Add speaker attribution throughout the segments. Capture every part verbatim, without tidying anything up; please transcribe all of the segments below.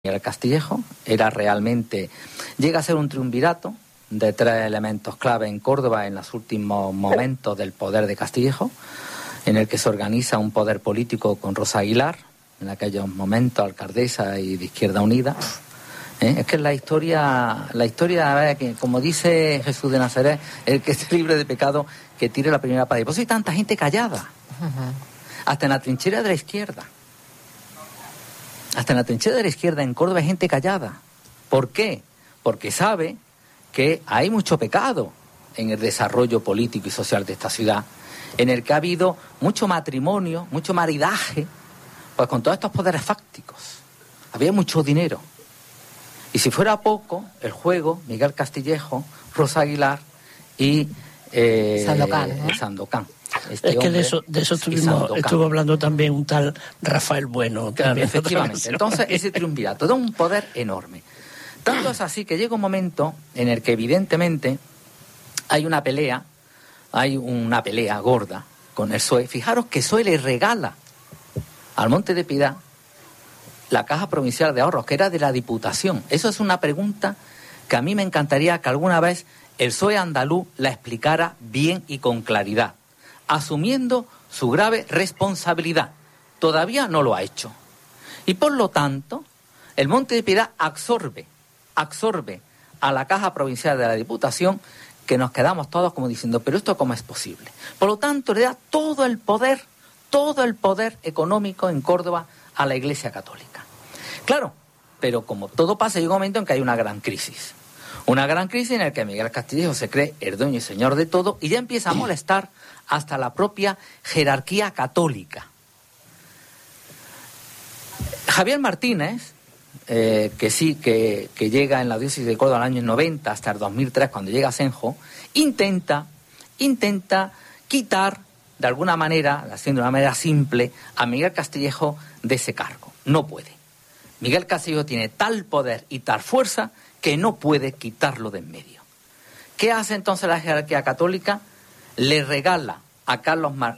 Speaker 1: Miguel Castillejo era realmente, llega a ser un triunvirato de tres elementos clave en Córdoba en los últimos momentos del poder de Castillejo, en el que se organiza un poder político con Rosa Aguilar, en aquellos momentos alcaldesa y de Izquierda Unida. ¿Eh? Es que la historia, la historia, que como dice Jesús de Nazaret, el que esté libre de pecado, que tire la primera piedra. Por eso hay tanta gente callada, uh-huh. hasta en la trinchera de la izquierda. Hasta en la trinchera de la izquierda en Córdoba hay gente callada. ¿Por qué? Porque sabe que hay mucho pecado en el desarrollo político y social de esta ciudad, en el que ha habido mucho matrimonio, mucho maridaje, pues con todos estos poderes fácticos. Había mucho dinero. Y si fuera poco, el juego, Miguel Castillejo, Rosa Aguilar y eh,
Speaker 2: Sandokan, ¿no?
Speaker 1: Sandokan. Este
Speaker 2: es que de eso, de eso estuvimos, estuvo hablando también un tal Rafael Bueno.
Speaker 1: Claro, efectivamente. Entonces, ese triunvirato da un poder enorme. Tanto es así que llega un momento en el que evidentemente hay una pelea, hay una pelea gorda con el P S O E. Fijaros que P S O E le regala al Monte de Piedad la Caja Provincial de Ahorros, que era de la Diputación. Eso es una pregunta que a mí me encantaría que alguna vez el P S O E andaluz la explicara bien y con claridad, asumiendo su grave responsabilidad. Todavía no lo ha hecho. Y por lo tanto, el Monte de Piedad absorbe, absorbe a la Caja Provincial de la Diputación, que nos quedamos todos como diciendo, ¿pero esto cómo es posible? Por lo tanto, le da todo el poder, todo el poder económico en Córdoba a la Iglesia Católica. Claro, pero como todo pasa, llega un momento en que hay una gran crisis. Una gran crisis en la que Miguel Castillejo se cree el dueño y señor de todo y ya empieza a molestar hasta la propia jerarquía católica. Javier Martínez, eh, que sí, que, que llega en la diócesis de Córdoba en el año noventa hasta el dos mil tres, cuando llega a Asenjo, intenta, intenta quitar, de alguna manera, haciendo de una manera simple, a Miguel Castillejo de ese cargo. No puede. Miguel Castillejo tiene tal poder y tal fuerza que no puede quitarlo de en medio. ¿Qué hace entonces la jerarquía católica? Le regala a Carlos Mar-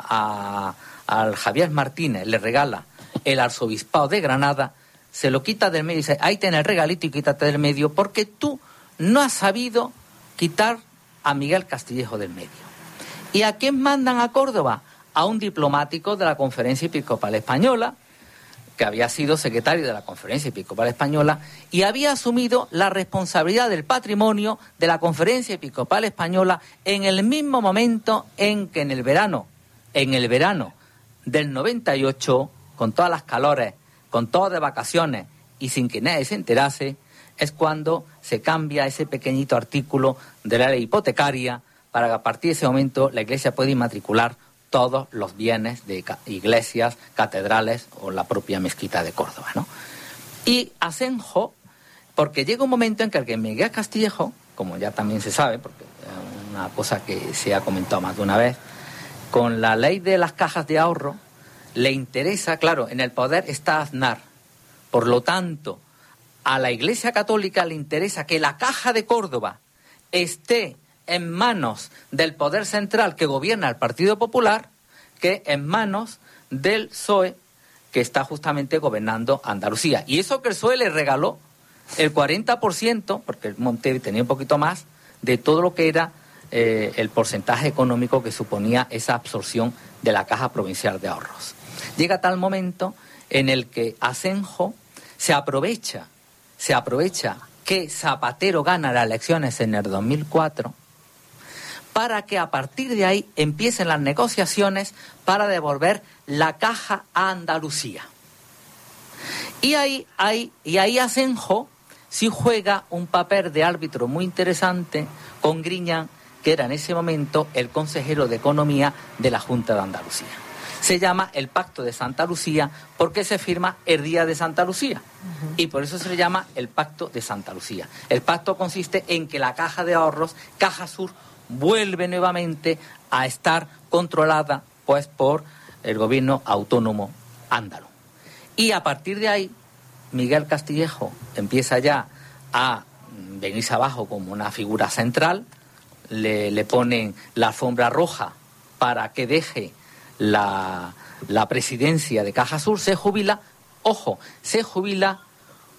Speaker 1: a, a, al Javier Martínez, le regala el arzobispado de Granada, se lo quita del medio y dice, ahí tenés el regalito y quítate del medio, porque tú no has sabido quitar a Miguel Castillejo del medio. ¿Y a quién mandan a Córdoba? A un diplomático de la Conferencia Episcopal Española, que había sido secretario de la Conferencia Episcopal Española y había asumido la responsabilidad del patrimonio de la Conferencia Episcopal Española en el mismo momento en que en el verano, en el verano del noventa y ocho, con todas las calores, con todas de vacaciones y sin que nadie se enterase, es cuando se cambia ese pequeñito artículo de la ley hipotecaria para que a partir de ese momento la Iglesia pueda inmatricular todos los bienes de iglesias, catedrales o la propia mezquita de Córdoba, ¿no? Y Asenjo, porque llega un momento en que el que Miguel Castillejo, como ya también se sabe, porque es una cosa que se ha comentado más de una vez, con la ley de las cajas de ahorro, le interesa, claro, en el poder está Aznar. Por lo tanto, a la Iglesia Católica le interesa que la Caja de Córdoba esté en manos del poder central que gobierna el Partido Popular, que en manos del P S O E, que está justamente gobernando Andalucía. Y eso que el P S O E le regaló el cuarenta por ciento, porque el Monte tenía un poquito más, de todo lo que era eh, el porcentaje económico que suponía esa absorción de la Caja Provincial de Ahorros. Llega tal momento en el que Asenjo se aprovecha, se aprovecha que Zapatero gana las elecciones en el dos mil cuatro, para que a partir de ahí empiecen las negociaciones para devolver la caja a Andalucía. Y ahí, ahí, y ahí Asenjo sí juega un papel de árbitro muy interesante con Griñán, que era en ese momento el consejero de Economía de la Junta de Andalucía. Se llama el Pacto de Santa Lucía porque se firma el día de Santa Lucía. Uh-huh. Y por eso se le llama el Pacto de Santa Lucía. El pacto consiste en que la Caja de Ahorros, Caja Sur, vuelve nuevamente a estar controlada pues por el gobierno autónomo ándalo. Y a partir de ahí, Miguel Castillejo empieza ya a venirse abajo como una figura central, le, le ponen la alfombra roja para que deje la, la presidencia de Caja Sur, se jubila, ojo, se jubila